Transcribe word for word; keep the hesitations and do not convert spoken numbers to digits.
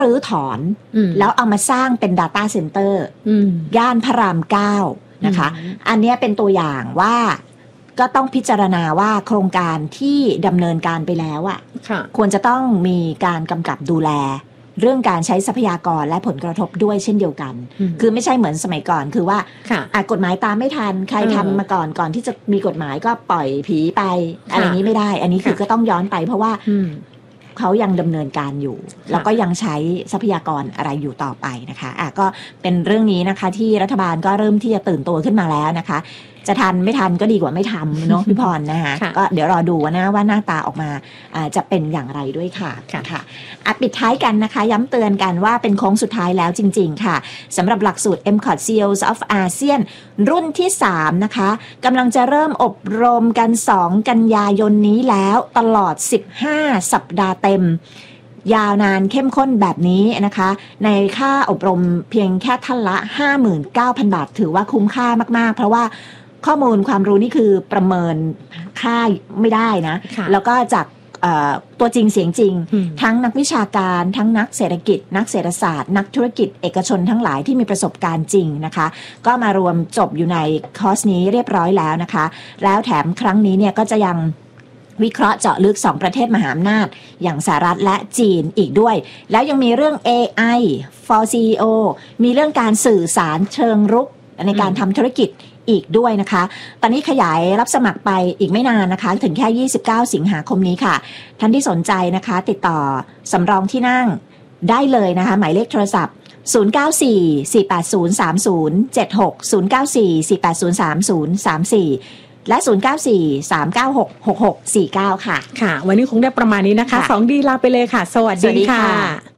รื้อถอนแล้วเอามาสร้างเป็น Data Center ย่านพระรามเก้านะคะอันนี้เป็นตัวอย่างว่าก็ต้องพิจารณาว่าโครงการที่ดำเนินการไปแล้วอ่ะควรจะต้องมีการกำกับดูแลเรื่องการใช้ทรัพยากรและผลกระทบด้วยเช่นเดียวกันคือไม่ใช่เหมือนสมัยก่อนคือว่ากฎหมายตามไม่ทันใครทำมาก่อนก่อนที่จะมีกฎหมายก็ปล่อยผีไปอะไรนี้ไม่ได้อันนี้คือก็ต้องย้อนไปเพราะว่าเขายังดำเนินการอยู่แล้วก็ยังใช้ทรัพยากรอะไรอยู่ต่อไปนะคะอ่ะก็เป็นเรื่องนี้นะคะที่รัฐบาลก็เริ่มที่จะตื่นตัวขึ้นมาแล้วนะคะจะทันไม่ทันก็ดีกว่าไม่ทำเนาะพี่พรนะคะก็เดี๋ยวรอดูนะว่าหน้าตาออกมาจะเป็นอย่างไรด้วยค่ะค่ะอ่ะปิดท้ายกันนะคะย้ำเตือนกันว่าเป็นโค้งสุดท้ายแล้วจริงๆค่ะสำหรับหลักสูตร เอ็ม ซี โอ ที ซี อี โอ เอส of อาเซียนรุ่นที่สามนะคะกำลังจะเริ่มอบรมกันสองกันยายนนี้แล้วตลอดสิบห้าสัปดาห์เต็มยาวนานเข้มข้นแบบนี้นะคะในค่าอบรมเพียงแค่ท่านละ ห้าหมื่นเก้าพัน บาทถือว่าคุ้มค่ามากๆเพราะว่าข้อมูลความรู้นี่คือประเมินค่าไม่ได้นะแล้วก็จากตัวจริงเสียงจริงทั้งนักวิชาการทั้งนักเศรษฐกิจนักเศรษฐศาสตร์นักธุรกิจเอกชนทั้งหลายที่มีประสบการณ์จริงนะคะก็มารวมจบอยู่ในคอร์สนี้เรียบร้อยแล้วนะคะแล้วแถมครั้งนี้เนี่ยก็จะยังวิเคราะห์เจาะลึกสองประเทศมหาอำนาจอย่างสหรัฐและจีนอีกด้วยแล้วยังมีเรื่อง เอ ไอ for ซี อี โอ มีเรื่องการสื่อสารเชิงรุกในการทำธุรกิจอีกด้วยนะคะตอนนี้ขยายรับสมัครไปอีกไม่นานนะคะถึงแค่ยี่สิบเก้าสิงหาคมนี้ค่ะท่านที่สนใจนะคะติดต่อสำรองที่นั่งได้เลยนะคะหมายเลขโทรศัพท์ศูนย์ เก้า สี่ สี่ แปด ศูนย์ สาม ศูนย์ เจ็ด หก ศูนย์ เก้า สี่ สี่ แปด ศูนย์ สาม ศูนย์ สาม สี่และศูนย์ เก้า สี่ สาม เก้า หก หก หก สี่ เก้าค่ะค่ะวันนี้คงได้ประมาณนี้นะคะสองดีลาไปเลยค่ะสวัสดีค่ะ